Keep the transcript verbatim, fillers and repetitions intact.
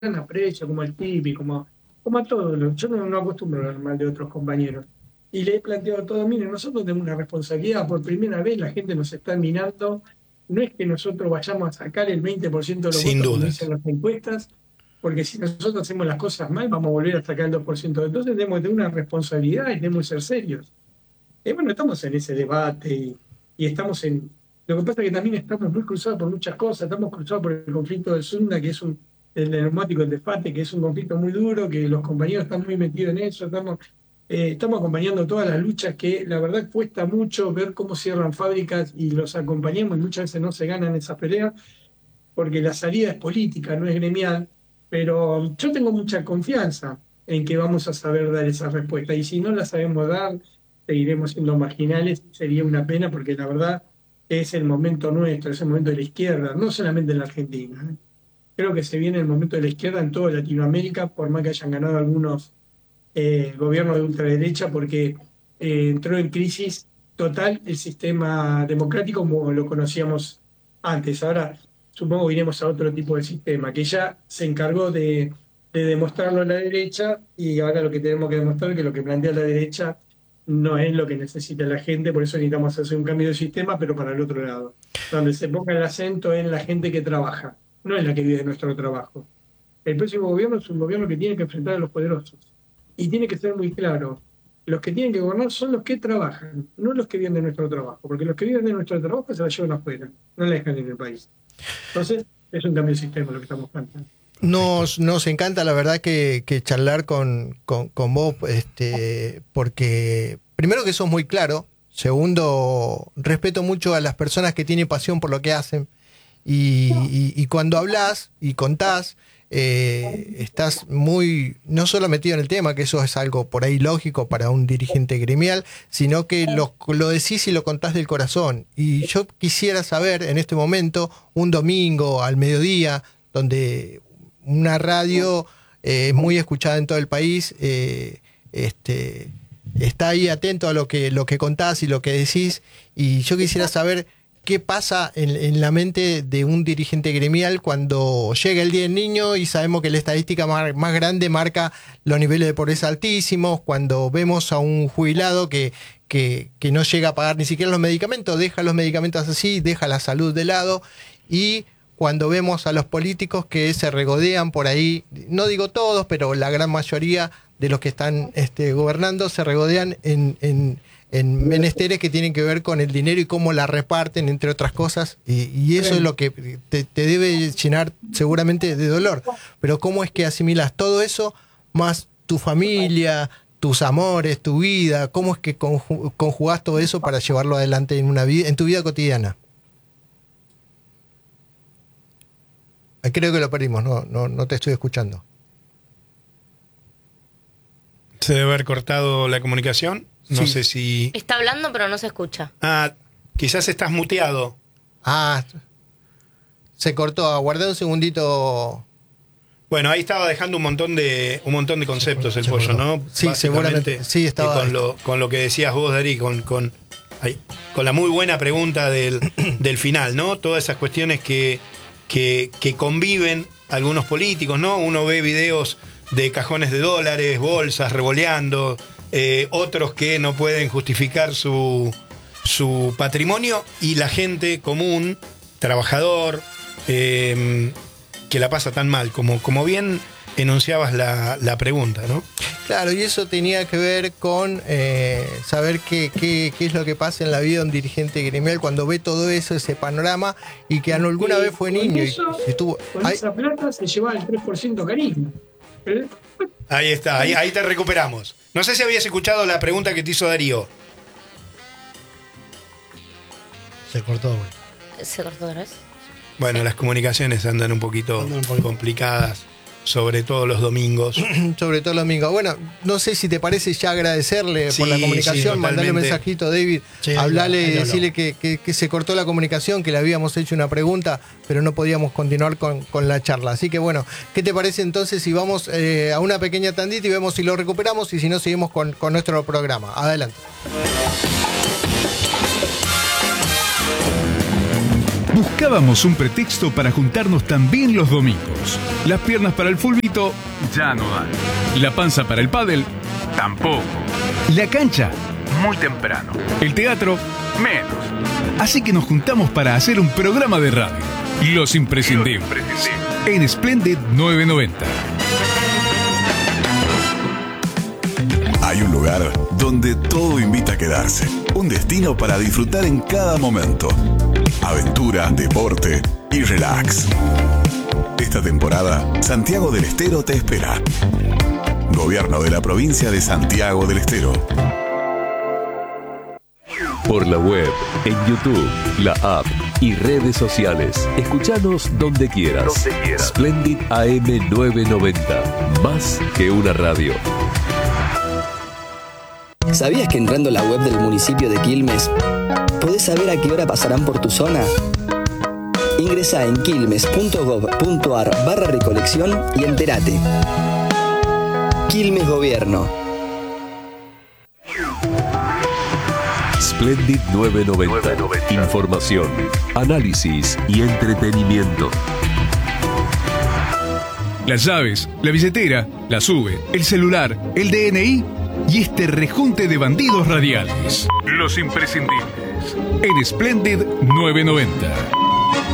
aprecio, como al Tipi, como, como a todos. los- Yo no, no acostumbro a hablar mal de otros compañeros. Y le he planteado todo, miren, nosotros tenemos una responsabilidad, por primera vez la gente nos está mirando, no es que nosotros vayamos a sacar el veinte por ciento de los Sin votos como dicen dudas. las encuestas, porque si nosotros hacemos las cosas mal, vamos a volver a sacar el dos por ciento. Entonces tenemos que tener una responsabilidad y tenemos que ser serios. Y bueno, estamos en ese debate y, y estamos en... Lo que pasa es que también estamos muy cruzados por muchas cosas, estamos cruzados por el conflicto de Sunda, que es un, el neumático, el desfate, que es un conflicto muy duro, que los compañeros están muy metidos en eso, estamos, eh, estamos acompañando todas las luchas que la verdad cuesta mucho ver cómo cierran fábricas y los acompañamos y muchas veces no se ganan esas peleas porque la salida es política, no es gremial, pero yo tengo mucha confianza en que vamos a saber dar esa respuesta. Y si no la sabemos dar, seguiremos siendo marginales. Sería una pena porque la verdad es el momento nuestro, es el momento de la izquierda, no solamente en la Argentina. ¿eh? Creo que se viene el momento de la izquierda en toda Latinoamérica, por más que hayan ganado algunos eh, gobiernos de ultraderecha, porque eh, entró en crisis total el sistema democrático como lo conocíamos antes. Ahora supongo que iremos a otro tipo de sistema, que ya se encargó de, de demostrarlo a la derecha y ahora lo que tenemos que demostrar es que lo que plantea la derecha no es lo que necesita la gente, por eso necesitamos hacer un cambio de sistema, pero para el otro lado, donde se ponga el acento en la gente que trabaja, no en la que vive de nuestro trabajo. El próximo gobierno es un gobierno que tiene que enfrentar a los poderosos. Y tiene que ser muy claro, los que tienen que gobernar son los que trabajan, no los que viven de nuestro trabajo, porque los que viven de nuestro trabajo se la llevan afuera, no la dejan en el país. Entonces, es un cambio de sistema lo que estamos planteando. Nos, nos encanta, la verdad, que, que charlar con, con, con vos, este, porque primero que sos muy claro, segundo, respeto mucho a las personas que tienen pasión por lo que hacen, y, y, y cuando hablas y contás, eh, estás muy, no solo metido en el tema, que eso es algo por ahí lógico para un dirigente gremial, sino que lo, lo decís y lo contás del corazón. Y yo quisiera saber en este momento, un domingo al mediodía, donde una radio eh, es muy escuchada en todo el país, eh, este, está ahí atento a lo que, lo que contás y lo que decís, y yo quisiera saber qué pasa en, en la mente de un dirigente gremial cuando llega el Día del Niño y sabemos que la estadística más, más grande marca los niveles de pobreza altísimos, cuando vemos a un jubilado que, que, que no llega a pagar ni siquiera los medicamentos, deja los medicamentos así, deja la salud de lado, y cuando vemos a los políticos que se regodean por ahí, no digo todos, pero la gran mayoría de los que están este, gobernando se regodean en, en, en menesteres que tienen que ver con el dinero y cómo la reparten, entre otras cosas, y, y eso es lo que te, te debe llenar seguramente de dolor. Pero ¿cómo es que asimilas todo eso más tu familia, tus amores, tu vida? ¿Cómo es que conju- conjugás todo eso para llevarlo adelante en, una vida, en tu vida cotidiana? Creo que lo perdimos, no, no, no te estoy escuchando. Se debe haber cortado la comunicación. No Sí. sé si... Está hablando, pero no se escucha. Ah, quizás estás muteado. Ah, se cortó. Aguardé un segundito. Bueno, ahí estaba dejando un montón de un montón de conceptos el Se pollo, cortó. ¿no? Sí, Básicamente, seguramente. Sí, estaba- y con lo, con lo que decías vos, Dari, con, con, ahí, con la muy buena pregunta del, del final, ¿no? Todas esas cuestiones que, que, que conviven algunos políticos, ¿no? Uno ve videos de cajones de dólares, bolsas revoleando, eh, otros que no pueden justificar su, su patrimonio, y la gente común, trabajador, eh, que la pasa tan mal, como, como bien enunciabas la, la pregunta, ¿no? Claro, y eso tenía que ver con eh, saber qué, qué, qué es lo que pasa en la vida de un dirigente gremial cuando ve todo eso, ese panorama, y que alguna Y vez fue con niño y, eso, y estuvo... con Ay, esa plata se lleva el tres por ciento carisma. Pero Ahí está, ahí, ahí te recuperamos. No sé si habías escuchado la pregunta que te hizo Darío. Se cortó, güey. Se cortó otra vez. Bueno, las comunicaciones andan un poquito Andan un poquito. complicadas, sobre todo los domingos. sobre todo el domingo. Bueno, no sé si te parece ya agradecerle Sí, por la sí, comunicación, mandarle un totalmente. mensajito a David, Sí, ahí hablarle lo- ahí y lo decirle que, que- que se cortó la comunicación, que le habíamos hecho una pregunta, pero no podíamos continuar con, con la charla. Así que bueno, ¿qué te parece entonces si vamos eh, a una pequeña tandita y vemos si lo recuperamos, y si no, seguimos con, con nuestro programa? Adelante. Buscábamos un pretexto para juntarnos también los domingos. Las piernas para el fulbito ya no dan. La panza para el pádel tampoco. La cancha muy temprano. El teatro menos. Así que nos juntamos para hacer un programa de radio. Los Imprescindibles. Los Imprescindibles. En Splendid novecientos noventa. Hay un lugar donde todo invita a quedarse. Un destino para disfrutar en cada momento. Aventura, deporte y relax. Esta temporada, Santiago del Estero te espera. Gobierno de la provincia de Santiago del Estero. Por la web, en YouTube, la app y redes sociales. Escuchanos donde quieras. Donde quieras. Splendid A M novecientos noventa. Más que una radio. ¿Sabías que entrando a la web del municipio de Quilmes podés saber a qué hora pasarán por tu zona? Ingresá en quilmes.gov.ar barra recolección y entérate. Quilmes Gobierno. Splendid novecientos noventa. Información, análisis y entretenimiento. Las llaves, la billetera, la sube, el celular, el D N I y este rejunte de bandidos radiales. Los Imprescindibles. En Splendid novecientos noventa.